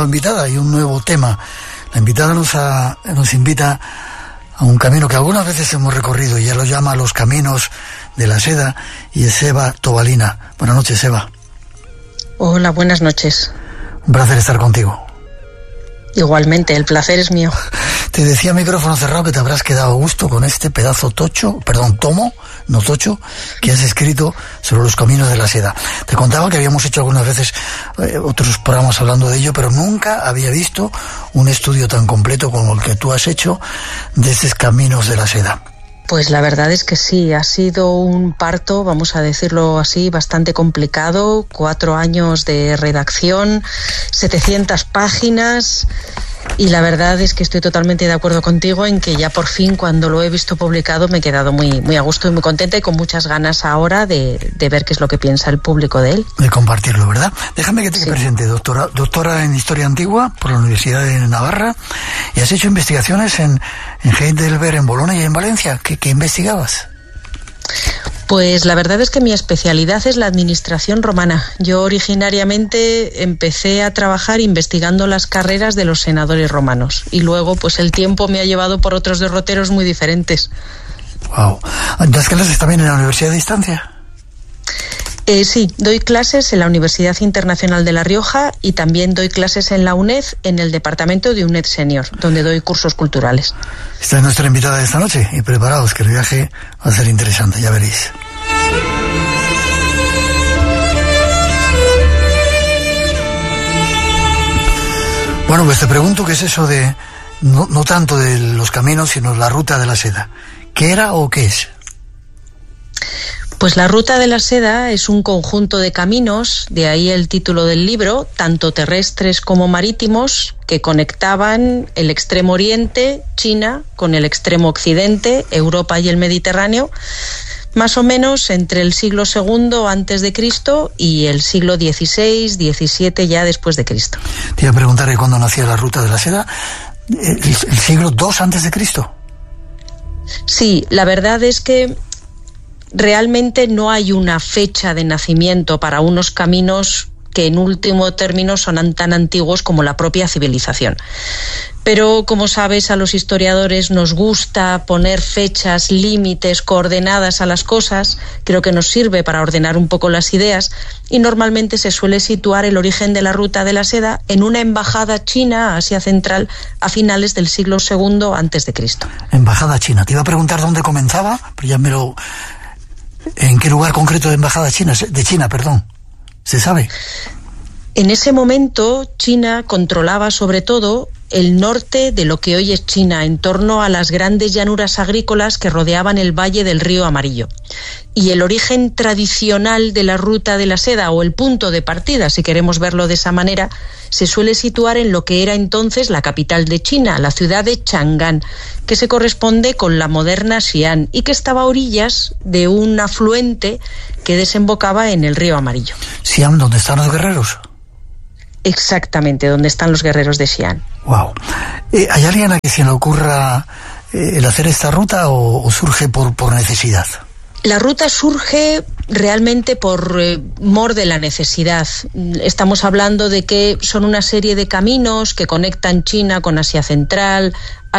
nueva invitada y un nuevo tema. La invitada nos invita a un camino que algunas veces hemos recorrido y ella lo llama Los Caminos de la Seda, y es Eva Tobalina. Buenas noches, Eva. Hola, buenas noches. Un placer estar contigo. Igualmente, el placer es mío. Te decía micrófono cerrado que te habrás quedado a gusto con este pedazo tomo, que has escrito sobre los caminos de la seda. Te contaba que habíamos hecho algunas veces otros programas hablando de ello, pero nunca había visto un estudio tan completo como el que tú has hecho de estos caminos de la seda. Pues la verdad es que sí, ha sido un parto, vamos a decirlo así, bastante complicado. 4 años de redacción, 700 páginas, y la verdad es que estoy totalmente de acuerdo contigo en que ya por fin, cuando lo he visto publicado, me he quedado muy a gusto y muy contenta, y con muchas ganas ahora de ver qué es lo que piensa el público de él. De compartirlo, ¿verdad? Déjame que te presente, doctora en Historia Antigua por la Universidad de Navarra, y has hecho investigaciones en Heidelberg, en Bolonia y en Valencia. ¿Qué investigabas? Pues la verdad es que mi especialidad es la administración romana. Yo originariamente empecé a trabajar investigando las carreras de los senadores romanos, y luego pues el tiempo me ha llevado por otros derroteros muy diferentes. Wow. ¿Das clases también en la Universidad de Distancia? Sí, doy clases en la Universidad Internacional de La Rioja, y también doy clases en la UNED, en el departamento de UNED Senior, donde doy cursos culturales. Esta es nuestra invitada de esta noche, y preparaos que el viaje va a ser interesante, ya veréis. Bueno, pues te pregunto qué es eso de, no tanto de los caminos, sino la ruta de la seda. ¿Qué era o qué es? Pues la Ruta de la Seda es un conjunto de caminos, de ahí el título del libro, tanto terrestres como marítimos, que conectaban el extremo oriente, China, con el extremo occidente, Europa y el Mediterráneo, más o menos entre el siglo II antes de Cristo y el siglo XVI, XVII ya después de Cristo. Te iba a preguntar cuándo nacía la Ruta de la Seda. ¿El siglo II antes de Cristo? Sí, la verdad es que realmente no hay una fecha de nacimiento para unos caminos que en último término son tan antiguos como la propia civilización. Pero, como sabes, a los historiadores nos gusta poner fechas, límites, coordenadas a las cosas. Creo que nos sirve para ordenar un poco las ideas, y normalmente se suele situar el origen de la Ruta de la Seda en una embajada china a Asia Central a finales del siglo II antes de Cristo. Embajada china. Te iba a preguntar dónde comenzaba, pero ya me lo... ¿En qué lugar concreto de embajada china? De China, perdón. ¿Se sabe? En ese momento, China controlaba sobre todo el norte de lo que hoy es China, en torno a las grandes llanuras agrícolas que rodeaban el valle del río Amarillo. Y el origen tradicional de la Ruta de la Seda, o el punto de partida, si queremos verlo de esa manera, se suele situar en lo que era entonces la capital de China, la ciudad de Chang'an, que se corresponde con la moderna Xi'an y que estaba a orillas de un afluente que desembocaba en el río Amarillo. ¿Xi'an, donde están los guerreros? Exactamente, donde están los guerreros de Xi'an. Wow. ¿Hay alguien a que se le ocurra el hacer esta ruta o surge por necesidad? La ruta surge realmente por mor de la necesidad. Estamos hablando de que son una serie de caminos que conectan China con Asia Central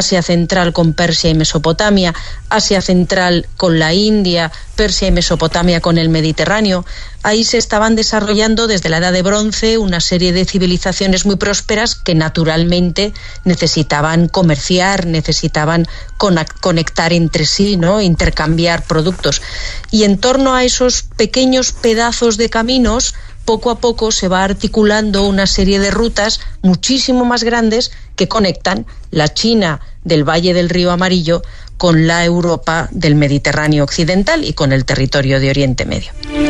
con Persia y Mesopotamia, Asia Central con la India, Persia y Mesopotamia con el Mediterráneo. Ahí se estaban desarrollando desde la Edad de Bronce una serie de civilizaciones muy prósperas que naturalmente necesitaban comerciar, necesitaban conectar entre sí, ¿no? Intercambiar productos. Y en torno a esos pequeños pedazos de caminos, poco a poco se va articulando una serie de rutas muchísimo más grandes que conectan la China del Valle del Río Amarillo con la Europa del Mediterráneo occidental y con el territorio de Oriente Medio.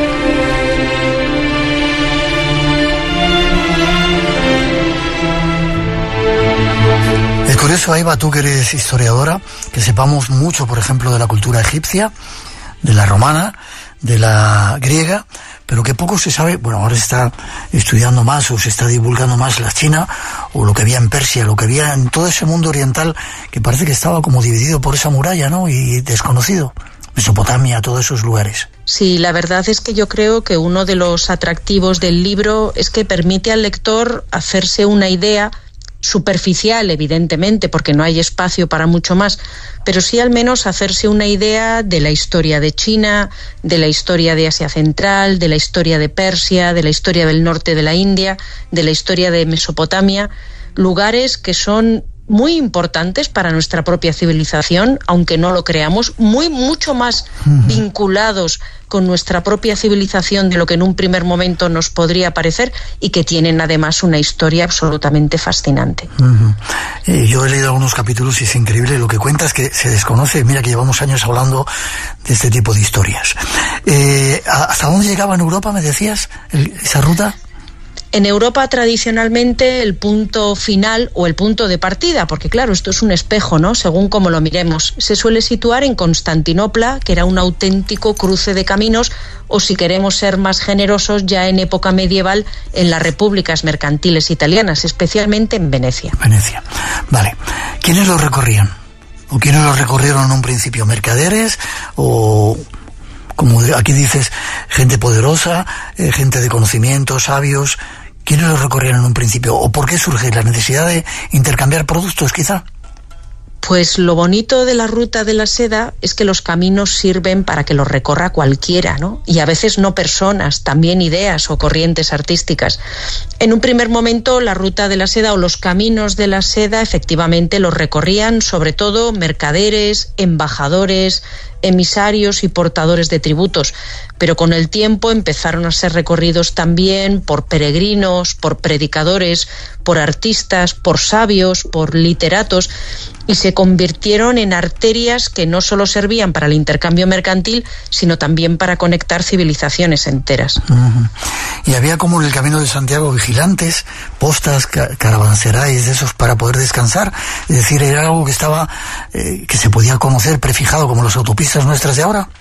Es curioso, Eva, tú que eres historiadora, que sepamos mucho, por ejemplo, de la cultura egipcia, de la romana, de la griega, pero que poco se sabe. Bueno, ahora se está estudiando más o se está divulgando más la China, o lo que había en Persia, lo que había en todo ese mundo oriental que parece que estaba como dividido por esa muralla, ¿no? Y desconocido. Mesopotamia, todos esos lugares. Sí, la verdad es que yo creo que uno de los atractivos del libro es que permite al lector hacerse una idea superficial, evidentemente, porque no hay espacio para mucho más, pero sí al menos hacerse una idea de la historia de China, de la historia de Asia Central, de la historia de Persia, de la historia del norte de la India, de la historia de Mesopotamia, lugares que son muy importantes para nuestra propia civilización, aunque no lo creamos, mucho más vinculados con nuestra propia civilización de lo que en un primer momento nos podría parecer, y que tienen además una historia absolutamente fascinante. Yo he leído algunos capítulos y es increíble lo que cuentas, que se desconoce. Mira que llevamos años hablando de este tipo de historias. ¿Hasta dónde llegaba en Europa, me decías, esa ruta? En Europa, tradicionalmente, el punto final o el punto de partida, porque claro, esto es un espejo, ¿no?, según como lo miremos, se suele situar en Constantinopla, que era un auténtico cruce de caminos, o si queremos ser más generosos, ya en época medieval, en las repúblicas mercantiles italianas, especialmente en Venecia. Venecia, vale. ¿Quiénes lo recorrían? ¿O quiénes lo recorrieron en un principio? ¿Mercaderes o...? Como aquí dices, gente poderosa, gente de conocimiento, sabios? ¿Quiénes lo recorrieron en un principio? ¿O por qué surge la necesidad de intercambiar productos, quizá? Pues lo bonito de la ruta de la seda es que los caminos sirven para que los recorra cualquiera, ¿no? Y a veces no personas, también ideas o corrientes artísticas. En un primer momento, la ruta de la seda o los caminos de la seda efectivamente los recorrían sobre todo mercaderes, embajadores, emisarios y portadores de tributos, pero con el tiempo empezaron a ser recorridos también por peregrinos, por predicadores, por artistas, por sabios, por literatos, y se convirtieron en arterias que no solo servían para el intercambio mercantil, sino también para conectar civilizaciones enteras. Y había, como en el Camino de Santiago, vigilantes, postas, caravanserais de esos para poder descansar. Es decir, era algo que estaba, que se podía conocer prefijado como las autopistas nuestras de ahora.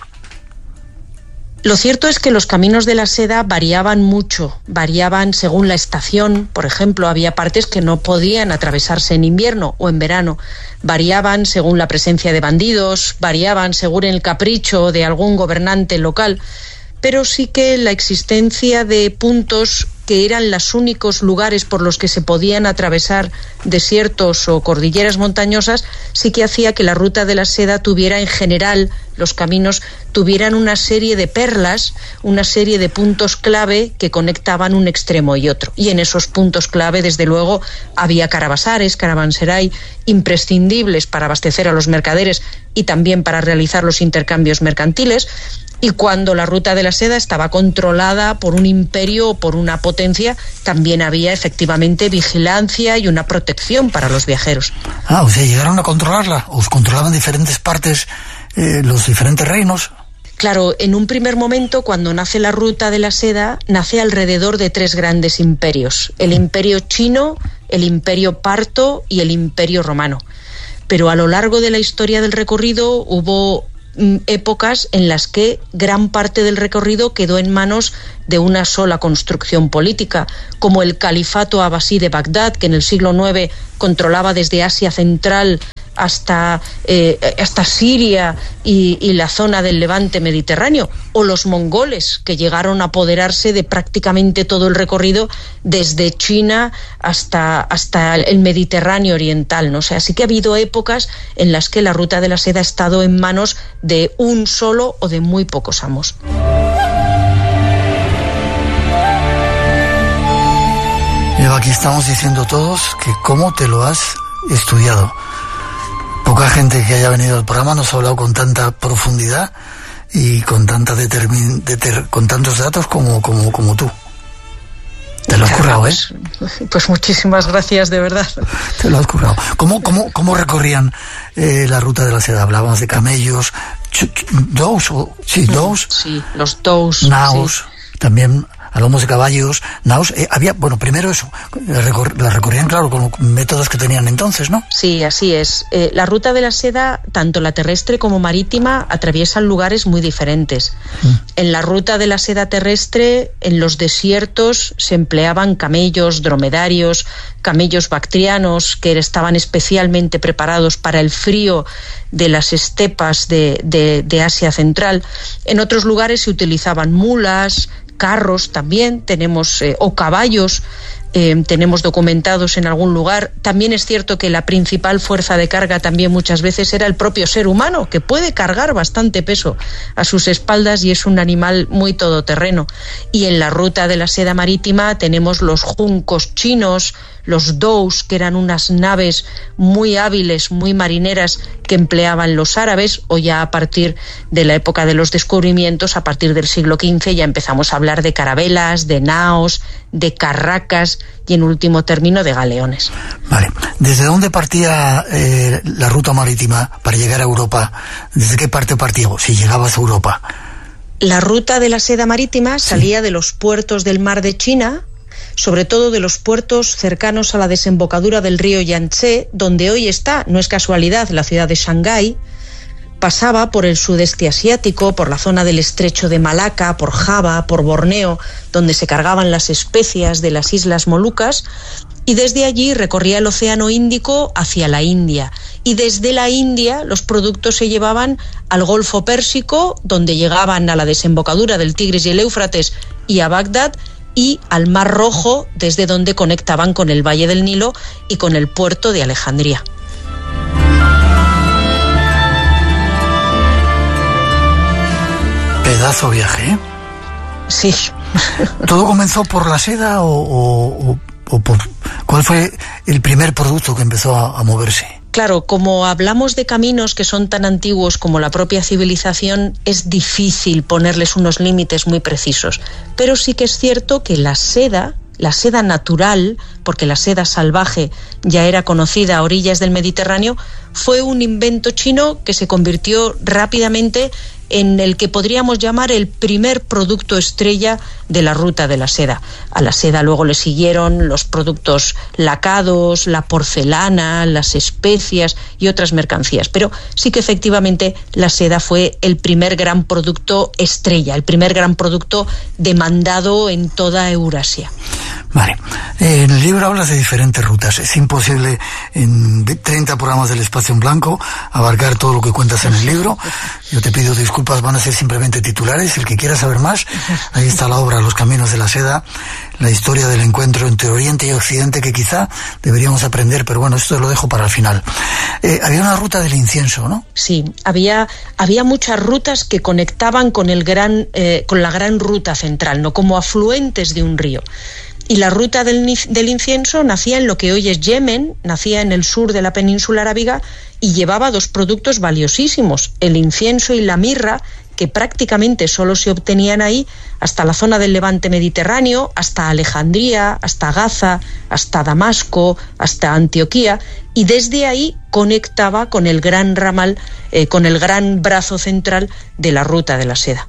Lo cierto es que los caminos de la seda variaban mucho, variaban según la estación. Por ejemplo, había partes que no podían atravesarse en invierno o en verano, variaban según la presencia de bandidos, variaban según el capricho de algún gobernante local, pero sí que la existencia de puntos que eran los únicos lugares por los que se podían atravesar desiertos o cordilleras montañosas, sí que hacía que la ruta de la seda tuviera, en general, los caminos tuvieran una serie de perlas, una serie de puntos clave que conectaban un extremo y otro. Y en esos puntos clave, desde luego, había caravasares, caravanserai, imprescindibles para abastecer a los mercaderes y también para realizar los intercambios mercantiles. Y cuando la ruta de la seda estaba controlada por un imperio o por una potencia, también había efectivamente vigilancia y una protección para los viajeros. O sea, llegaron a controlarla, os controlaban diferentes partes, los diferentes reinos. Claro, en un primer momento, cuando nace la ruta de la seda, nace alrededor de 3 grandes imperios: el imperio chino, el imperio parto y el imperio romano. Pero a lo largo de la historia del recorrido hubo épocas en las que gran parte del recorrido quedó en manos de una sola construcción política, como el califato abasí de Bagdad, que en el siglo IX controlaba desde Asia Central hasta Siria y la zona del Levante mediterráneo, o los mongoles, que llegaron a apoderarse de prácticamente todo el recorrido desde China hasta el Mediterráneo oriental, ¿no? O sea, sí que ha habido épocas en las que la ruta de la seda ha estado en manos de un solo o de muy pocos amos. Eva, aquí estamos diciendo todos que cómo te lo has estudiado. Poca gente que haya venido al programa nos ha hablado con tanta profundidad y con tanta con tantos datos como tú. Te lo has currado, ¿eh? Pues muchísimas gracias, de verdad. Te lo has currado. ¿Cómo recorrían la ruta de la seda? Hablábamos de camellos, dous. Sí, los dous. Naos, sí. También a lomos de caballos, naos. Había, bueno, primero eso, la recorrían, claro, con los métodos que tenían entonces, ¿no? Sí, así es. La ruta de la seda, tanto la terrestre como marítima, atraviesan lugares muy diferentes. En la ruta de la seda terrestre, en los desiertos se empleaban camellos, dromedarios, camellos bactrianos que estaban especialmente preparados para el frío de las estepas de Asia Central. En otros lugares se utilizaban mulas, carros también, tenemos o caballos. Tenemos documentados en algún lugar. También es cierto que la principal fuerza de carga también muchas veces era el propio ser humano, que puede cargar bastante peso a sus espaldas y es un animal muy todoterreno. Y en la ruta de la seda marítima tenemos los juncos chinos, los dhows, que eran unas naves muy hábiles, muy marineras, que empleaban los árabes, o ya a partir de la época de los descubrimientos, a partir del siglo XV, ya empezamos a hablar de carabelas, de naos, de carracas y en último término de galeones. Vale. ¿Desde dónde partía la ruta marítima para llegar a Europa? ¿Desde qué parte partía, si llegabas a Europa? La ruta de la seda marítima salía de los puertos del mar de China, sobre todo de los puertos cercanos a la desembocadura del río Yangtze, donde hoy está, no es casualidad, la ciudad de Shanghái. Pasaba por el sudeste asiático, por la zona del estrecho de Malaca, por Java, por Borneo, donde se cargaban las especias de las islas Molucas, y desde allí recorría el Océano Índico hacia la India. Y desde la India los productos se llevaban al Golfo Pérsico, donde llegaban a la desembocadura del Tigris y el Éufrates y a Bagdad, y al Mar Rojo, desde donde conectaban con el Valle del Nilo y con el puerto de Alejandría. Pedazo viaje, ¿eh? Sí. ¿Todo comenzó por la seda o por cuál fue el primer producto que empezó a moverse? Claro, como hablamos de caminos que son tan antiguos como la propia civilización, es difícil ponerles unos límites muy precisos. Pero sí que es cierto que la seda natural, porque la seda salvaje ya era conocida a orillas del Mediterráneo, fue un invento chino que se convirtió rápidamente en el que podríamos llamar el primer producto estrella de la ruta de la seda. A la seda luego le siguieron los productos lacados, la porcelana, las especias y otras mercancías. Pero sí que efectivamente la seda fue el primer gran producto estrella, el primer gran producto demandado en toda Eurasia. Vale. En el libro hablas de diferentes rutas. Es imposible en 30 programas del Espacio en Blanco abarcar todo lo que cuentas en el libro. Yo te pido disculpas, van a ser simplemente titulares. El que quiera saber más, ahí está la obra Los Caminos de la Seda, la historia del encuentro entre Oriente y Occidente, que quizá deberíamos aprender, pero bueno, esto lo dejo para el final. Había una ruta del incienso, ¿no? Sí, había muchas rutas que conectaban con con la gran ruta central, no como afluentes de un río. Y la ruta del incienso nacía en lo que hoy es Yemen, nacía en el sur de la península arábiga y llevaba dos productos valiosísimos, el incienso y la mirra, que prácticamente solo se obtenían ahí, hasta la zona del Levante mediterráneo, hasta Alejandría, hasta Gaza, hasta Damasco, hasta Antioquía, y desde ahí conectaba con el gran ramal, con el gran brazo central de la ruta de la seda.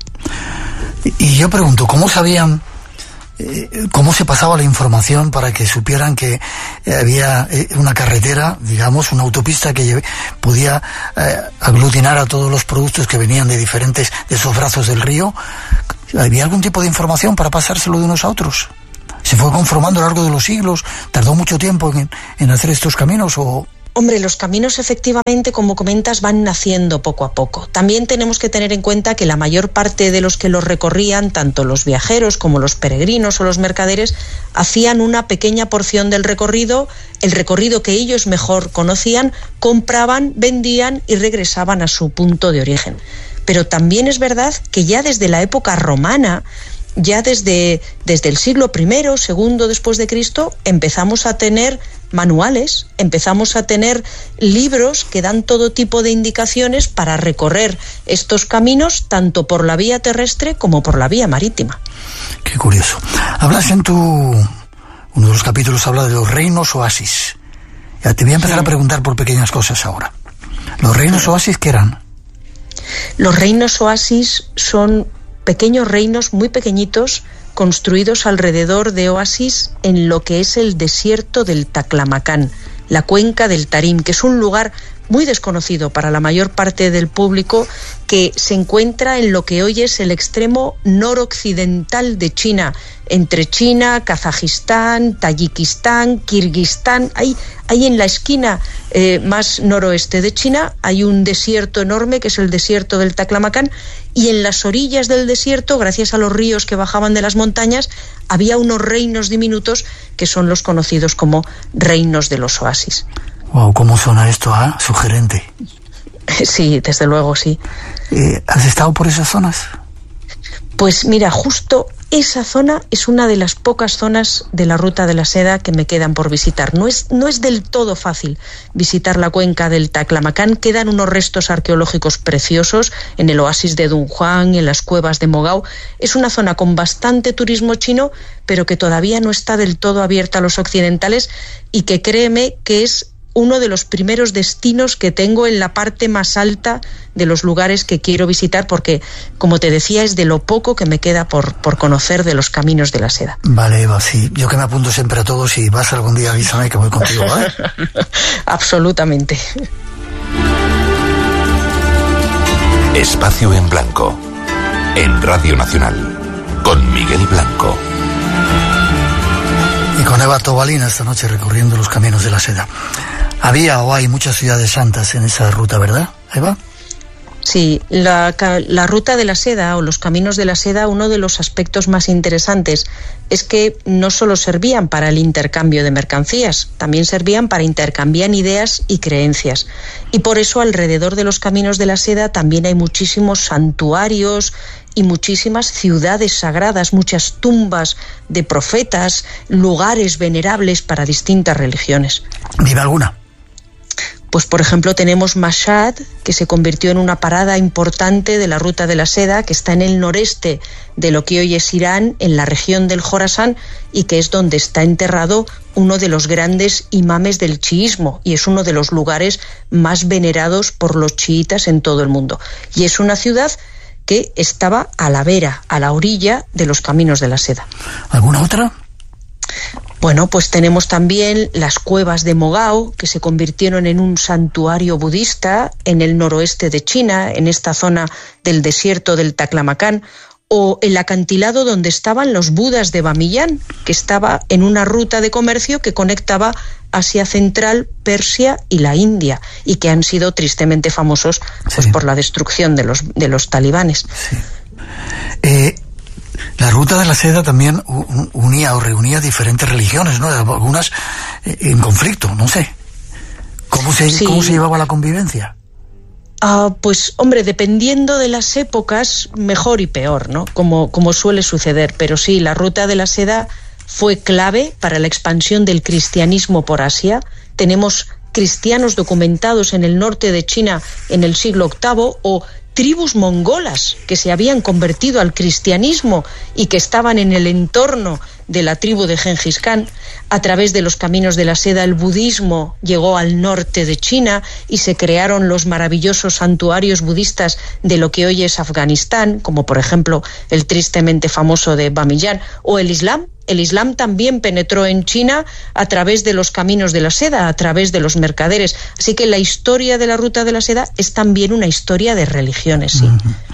Y yo pregunto, ¿cómo sabían? ¿Cómo se pasaba la información para que supieran que había una carretera, digamos, una autopista que podía aglutinar a todos los productos que venían de esos brazos del río? ¿Había algún tipo de información para pasárselo de unos a otros? ¿Se fue conformando a lo largo de los siglos? ¿Tardó mucho tiempo en hacer estos caminos o...? Hombre, los caminos efectivamente, como comentas, van naciendo poco a poco. También tenemos que tener en cuenta que la mayor parte de los que los recorrían, tanto los viajeros como los peregrinos o los mercaderes, hacían una pequeña porción del recorrido, el recorrido que ellos mejor conocían, compraban, vendían y regresaban a su punto de origen. Pero también es verdad que ya desde la época romana, ya desde el siglo I, II después de Cristo, empezamos a tener manuales, empezamos a tener libros que dan todo tipo de indicaciones para recorrer estos caminos, tanto por la vía terrestre como por la vía marítima. Qué curioso. Hablas uno de los capítulos habla de los reinos oasis. Ya te voy a empezar a preguntar por pequeñas cosas ahora. ¿Los reinos oasis qué eran? Los reinos oasis son pequeños reinos muy pequeñitos construidos alrededor de oasis en lo que es el desierto del Taklamakan, la cuenca del Tarim, que es un lugar muy desconocido para la mayor parte del público, que se encuentra en lo que hoy es el extremo noroccidental de China, entre China, Kazajistán, Tayikistán, Kirguistán. Ahí en la esquina más noroeste de China hay un desierto enorme, que es el desierto del Taklamakan, y en las orillas del desierto, gracias a los ríos que bajaban de las montañas, había unos reinos diminutos que son los conocidos como reinos de los oasis. Wow, ¿cómo suena esto? Sugerente. Sí, desde luego, sí. ¿Has estado por esas zonas? Pues mira, justo esa zona es una de las pocas zonas de la Ruta de la Seda que me quedan por visitar. No es del todo fácil visitar la cuenca del Taklamakan. Quedan unos restos arqueológicos preciosos en el oasis de Dunhuang, en las cuevas de Mogao. Es una zona con bastante turismo chino, pero que todavía no está del todo abierta a los occidentales, y que créeme que es uno de los primeros destinos que tengo en la parte más alta de los lugares que quiero visitar, porque, como te decía, es de lo poco que me queda por conocer de los caminos de la seda. Vale, Eva, sí. Yo que me apunto siempre a todos, y vas algún día, avísame que voy contigo, ¿vale? Absolutamente. Espacio en Blanco, en Radio Nacional, con Miguel Blanco. Y con Eva Tobalina esta noche recorriendo los caminos de la seda. Había o hay muchas ciudades santas en esa ruta, ¿verdad, Eva? Sí, la Ruta de la Seda o los Caminos de la Seda, uno de los aspectos más interesantes es que no solo servían para el intercambio de mercancías, también servían para intercambiar ideas y creencias. Y por eso alrededor de los Caminos de la Seda también hay muchísimos santuarios y muchísimas ciudades sagradas, muchas tumbas de profetas, lugares venerables para distintas religiones. ¿Vive alguna? Pues, por ejemplo, tenemos Mashhad, que se convirtió en una parada importante de la Ruta de la Seda, que está en el noreste de lo que hoy es Irán, en la región del Jorasán, y que es donde está enterrado uno de los grandes imames del chiismo, y es uno de los lugares más venerados por los chiitas en todo el mundo. Y es una ciudad que estaba a la vera, a la orilla de los Caminos de la Seda. ¿Alguna otra? Bueno, pues tenemos también las cuevas de Mogao, que se convirtieron en un santuario budista en el noroeste de China, en esta zona del desierto del Taklamakan, o el acantilado donde estaban los Budas de Bamiyan, que estaba en una ruta de comercio que conectaba Asia Central, Persia y la India, y que han sido tristemente famosos pues, por la destrucción de los talibanes. Sí. La Ruta de la Seda también unía o reunía diferentes religiones, ¿no? Algunas en conflicto, no sé. ¿Cómo se llevaba la convivencia? Pues, hombre, dependiendo de las épocas, mejor y peor, ¿no? Como suele suceder. Pero sí, la Ruta de la Seda fue clave para la expansión del cristianismo por Asia. Tenemos cristianos documentados en el norte de China en el siglo VIII, o tribus mongolas que se habían convertido al cristianismo y que estaban en el entorno de la tribu de Gengis Khan. A través de los Caminos de la Seda el budismo llegó al norte de China y se crearon los maravillosos santuarios budistas de lo que hoy es Afganistán, como por ejemplo el tristemente famoso de Bamiyan, o el Islam. El Islam también penetró en China a través de los Caminos de la Seda, a través de los mercaderes. Así que la historia de la Ruta de la Seda es también una historia de religiones, sí.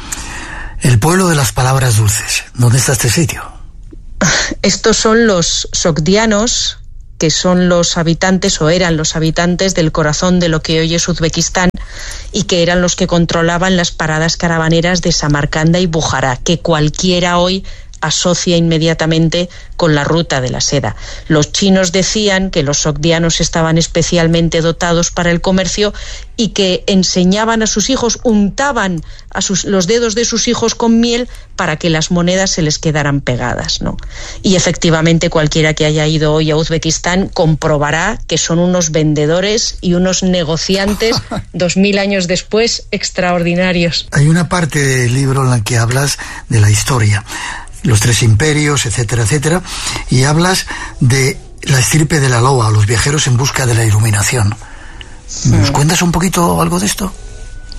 El pueblo de las palabras dulces. ¿Dónde está este sitio? Estos son los sogdianos, que son los habitantes, o eran los habitantes del corazón de lo que hoy es Uzbekistán, y que eran los que controlaban las paradas caravaneras de Samarcanda y Bujara, que cualquiera hoy asocia inmediatamente con la Ruta de la Seda. Los chinos decían que los sogdianos estaban especialmente dotados para el comercio y que enseñaban a sus hijos, untaban los dedos de sus hijos con miel para que las monedas se les quedaran pegadas, ¿no? Y efectivamente cualquiera que haya ido hoy a Uzbekistán comprobará que son unos vendedores y unos negociantes 2000 años después extraordinarios. Hay una parte del libro en la que hablas de la historia, los tres imperios, etcétera, etcétera, y hablas de la estirpe de la loa, los viajeros en busca de la iluminación. ¿Nos cuentas un poquito algo de esto?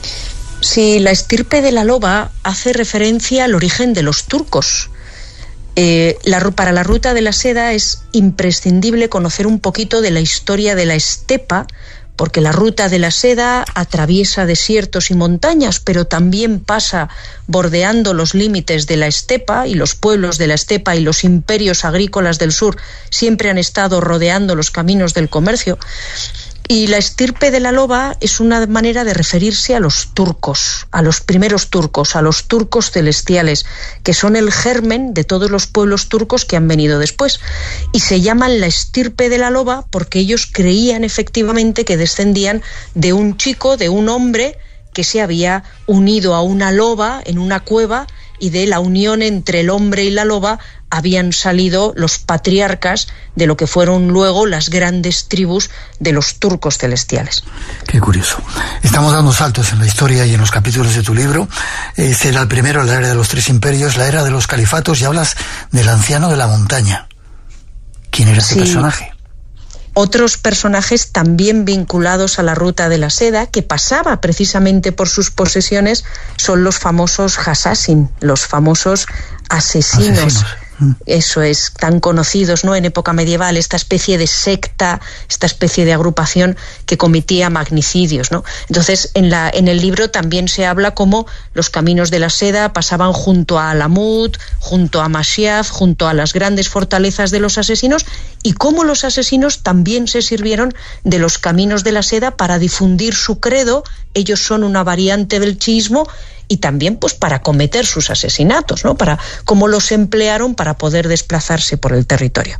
Sí, la estirpe de la loba hace referencia al origen de los turcos. Para la ruta de la seda es imprescindible conocer un poquito de la historia de la estepa, porque la ruta de la seda atraviesa desiertos y montañas, pero también pasa bordeando los límites de la estepa, y los pueblos de la estepa y los imperios agrícolas del sur siempre han estado rodeando los caminos del comercio. Y la estirpe de la loba es una manera de referirse a los turcos, a los primeros turcos, a los turcos celestiales, que son el germen de todos los pueblos turcos que han venido después. Y se llaman la estirpe de la loba porque ellos creían efectivamente que descendían de un chico, de un hombre que se había unido a una loba en una cueva, y de la unión entre el hombre y la loba habían salido los patriarcas de lo que fueron luego las grandes tribus de los turcos celestiales. Qué curioso. Estamos dando saltos en la historia y en los capítulos de tu libro. Este era el primero, la era de los 3 imperios, la era de los califatos, y hablas del anciano de la montaña. ¿Quién era ese personaje? Otros personajes también vinculados a la ruta de la seda, que pasaba precisamente por sus posesiones, son los famosos Hasasin, los famosos asesinos. Eso es, tan conocidos, ¿no?, en época medieval, esta especie de secta, esta especie de agrupación que cometía magnicidios, ¿no? Entonces, en el libro también se habla cómo los caminos de la seda pasaban junto a Alamut, junto a Mashiaf, junto a las grandes fortalezas de los asesinos, y cómo los asesinos también se sirvieron de los caminos de la seda para difundir su credo. Ellos son una variante del chiismo, y también pues para cometer sus asesinatos, ¿no?, para cómo los emplearon para poder desplazarse por el territorio.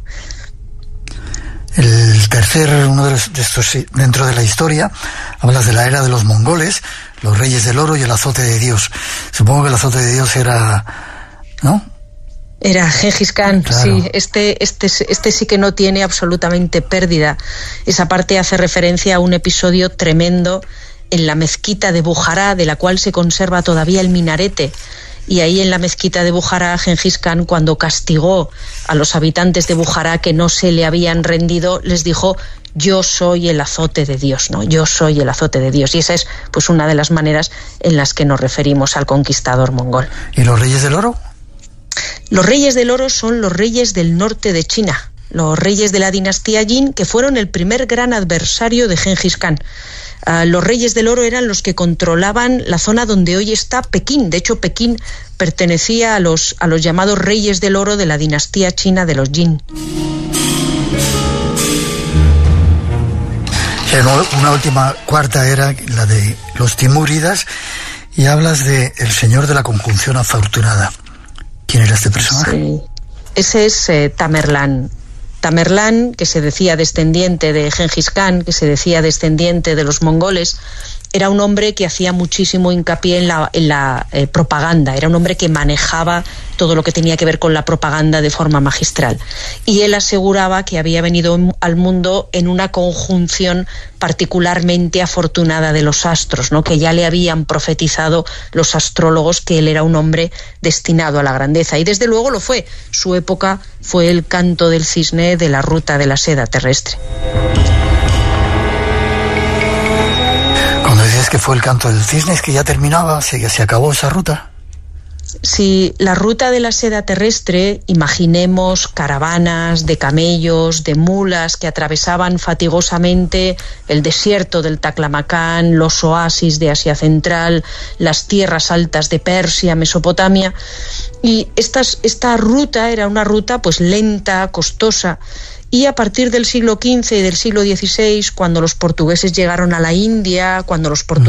El tercer, uno de estos dentro de la historia, hablas de la era de los mongoles, los reyes del oro y el azote de Dios. Supongo que el azote de Dios era, ¿no? Era Gengis Khan, claro. Sí, este sí que no tiene absolutamente pérdida. Esa parte hace referencia a un episodio tremendo en la mezquita de Bujará, de la cual se conserva todavía el minarete. Y ahí en la mezquita de Bujará, Gengis Khan, cuando castigó a los habitantes de Bujará que no se le habían rendido, les dijo: yo soy el azote de Dios, ¿no? Yo soy el azote de Dios. Y esa es pues una de las maneras en las que nos referimos al conquistador mongol. ¿Y los reyes del oro? Los reyes del oro son los reyes del norte de China, los reyes de la dinastía Jin, que fueron el primer gran adversario de Gengis Khan. Los reyes del oro eran los que controlaban la zona donde hoy está Pekín. De hecho, Pekín pertenecía a los llamados reyes del oro de la dinastía china de los Jin. Una última, cuarta era la de los timúridas, y hablas de el señor de la conjunción afortunada. ¿Quién era este personaje? Sí. Ese es Tamerlán. Tamerlán, que se decía descendiente de Gengis Khan, que se decía descendiente de los mongoles, era un hombre que hacía muchísimo hincapié en la propaganda. Era un hombre que manejaba todo lo que tenía que ver con la propaganda de forma magistral. Y él aseguraba que había venido al mundo en una conjunción particularmente afortunada de los astros, ¿no?, que ya le habían profetizado los astrólogos que él era un hombre destinado a la grandeza. Y desde luego lo fue. Su época fue el canto del cisne de la ruta de la seda terrestre. Cuando dices que fue el canto del cisne, ¿es que ya terminaba, se acabó esa ruta? Si la ruta de la seda terrestre, imaginemos caravanas de camellos, de mulas que atravesaban fatigosamente el desierto del Taklamakan, los oasis de Asia Central, las tierras altas de Persia, Mesopotamia, y esta ruta era una ruta pues lenta, costosa. Y a partir del siglo XV y del siglo XVI, cuando los portugueses llegaron a la India, cuando los portugueses